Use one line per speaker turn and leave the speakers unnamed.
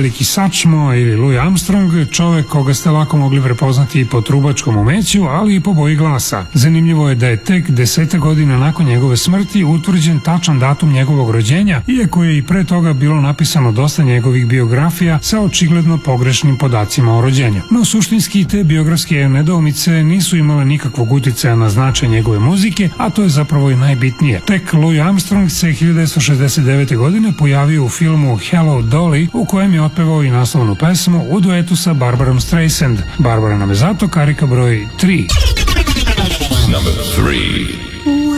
veliki Satchmo ili Louis Armstrong, čovek koga ste lako mogli prepoznati i po trubačkom umeću, ali i po boji glasa. Zanimljivo je da je tek 10 godina nakon njegove smrti utvrđen tačan datum njegovog rođenja, iako je i pre toga bilo napisano dosta njegovih biografija sa očigledno pogrešnim podacima o rođenju. No suštinski te biografske nedoumice nisu imale nikakvog uticaja na značaj njegove muzike, a to je zapravo i najbitnije. Tek Louis Armstrong se 1969. godine pojavio u filmu Hello Dolly, u kojem je otpevao i naslovnu pesmu u duetu sa Barbarom Streisand. Barbara nam je zato karika broj 3.
Number 3.